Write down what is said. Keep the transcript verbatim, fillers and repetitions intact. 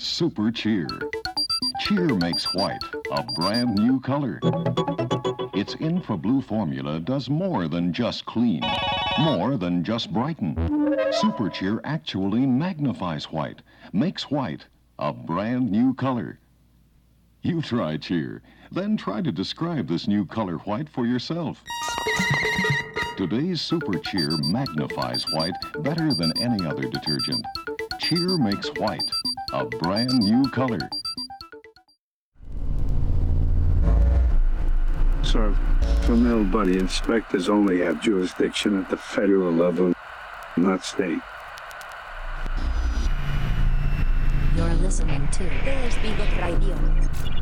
Super Cheer. Cheer makes white a brand new color. Its infrablue formula does more than just clean, more than just brighten. Super Cheer actually magnifies white, makes white a brand new color. You try Cheer, then try to describe this new color white for yourself. Today's Super Cheer magnifies white better than any other detergent. Cheer makes white a brand new color. Sir, from L Buddy, inspectors only have jurisdiction at the federal level, not state. You're listening to A S B Dot Radio.